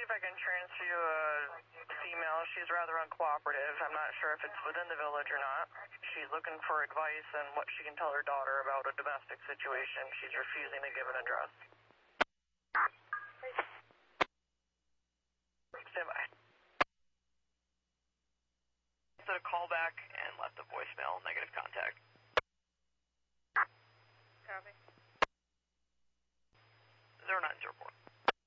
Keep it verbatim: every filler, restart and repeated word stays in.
if I can transfer you a female. She's rather uncooperative. I'm not sure if it's within the village or not. She's looking for advice on what she can tell her daughter about a domestic situation. She's refusing to give an address. Stand by. Instead of callback and left a voicemail, negative contact. Copy. Zero nine zero four.